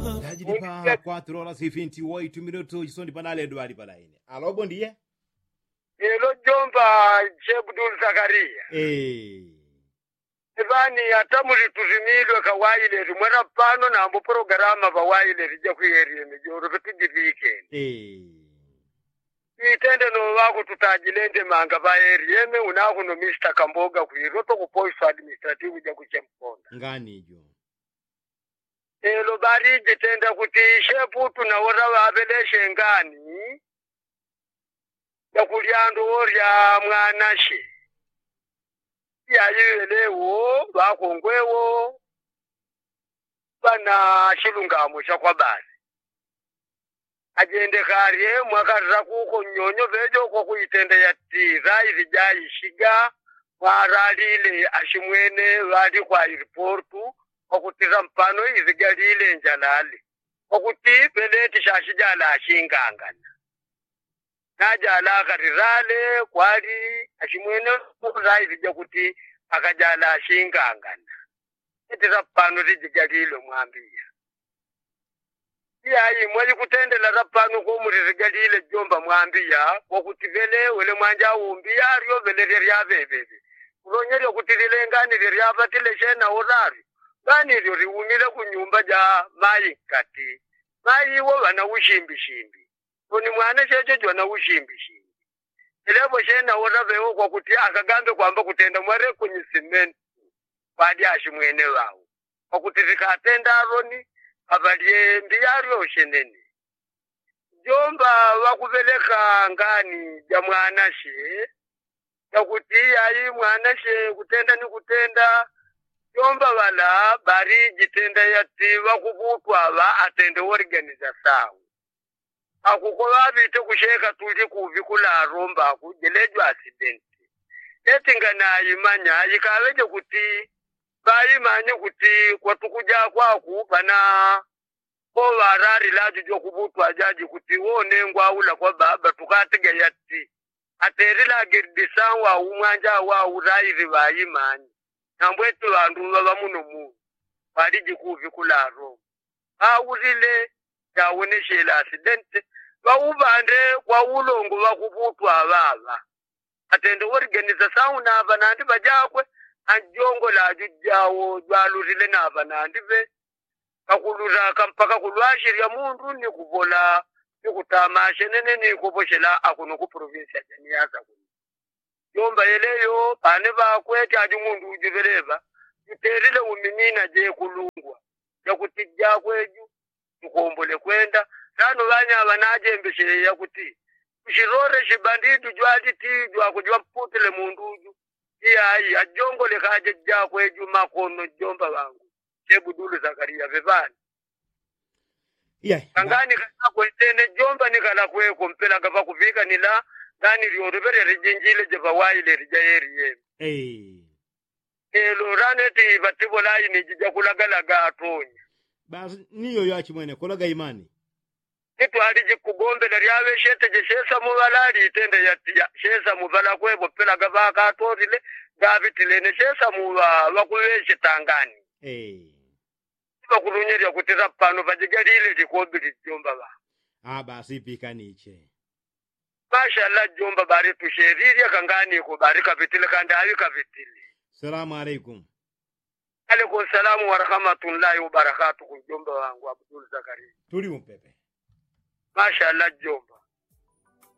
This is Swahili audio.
Dajidi pa 4 horas e 28 minutos isondi panale Edward palaine. Alô, bom dia. Elo jomba Abdul Zakaria. Evani atamuli tuzimilwe kawaile rimwera pano na ambo programa bawaile rija kuyeri mejoro betujivike. Itende no wako tutajilende manga baeri yeme unako no Mr. Kamboga kuiroto ku police administrative ja kuchemponda. Ngani jo. Elo bari jitenda kuti shepu tunawora wabeleshe ngani. Ya kuliando orya mwanashe. Ya yelewo bakongwewo bana shilungamo chakwa basi. Agende kariye mwakarira kuko nyonyo vejo kwa kuitende ya tirai vijai shiga waralile ashimwene wali kwa airportu kwa kutira mpano izigalile njalali kwa kuti peleti shashijala ashingangana naja alaka rirale kwali ashimwene kurai vija kuti akajala ashingangana itira mpano rijigalile mwambia yayi mwali kutendela rapano ko murigalile jomba mwambia kwa kutivele wele mwanja umbia ryo vele rya bebebe uronyere kutivele ngani rya batile shena orari ngani ryo riumile kunyumba ja mai kati mai wo bana ushimbi shimbi kuni mwana checho jona ushimbi shimbi ilebo shena orave kwa kuti akagambe kwamba kutenda mware kunyi cement badi ashimwene wao kwa kutivika atenda aroni abalie ndiyaryo shenene jomba wakubeleka ngani ja mwanashe yakuti ayi mwanashe kutenda ni kutenda jomba wala bari jitenda yati wakubutwa ba atende organiza sawa akukola bite kusheka tuli kuvikula romba kujelejwa accident etingana imanya yikaweje kuti bayi manye kuti kwatukuja kwaku bana ko warari laju jo kubutwa jaji kuti wone ngwaula kwa baba tukatege yati aterila girdisanwa umwanja wa urairi bayi manye nambwetu bandu baba muno mu bali jikuvi kularo awulile yawone shela accident bawubande kwa ulongo bakubutwa baba atende organiza sauna banandi bajakwe anjongo la jujawo jwaluzile na banandi be kakulura kampaka kulwashiri ya mundu ni kubola ni kutamashe nene ni kuboshela akuno ku province ya Nyanza kuno yomba yeleyo bane bakwete aji mundu ujibereba iterile uminina je kulungwa ya kutijja kweju tukombole kwenda nano banya banaje mbeshe ya kuti ushirore shibandidu jwaliti jwa kujwa mputile mundu uju iya ajongo lekaje ja kweju makono jomba wangu Abdul Zakaria bebani kangani kana kwetene jomba nikala kweko mpela gaba kuvika nila ngani ryodobere rijinjile je bawaile rijayeri lorane ti batibola ini jija kulagala gatonya basi niyo yachi mwene kulaga imani kitu aliji kugombela lyawe shete je shesa mubalali itende yatia shesa mubala kwebo pela gaba katorile gavitile ne shesa muba bakuweshe tangani bakulunyeria kutira pano bajigalile likobili jomba ba basi pikaniche mashallah jomba bari tusheriria kangani ko bari kavitile kanda ayi kavitile. Salamu alaikum. Alaikum salamu wa rahmatullahi wa barakatuh jomba wangu Abdul Zakaria. Tuli mpepe. Mashallah jomba.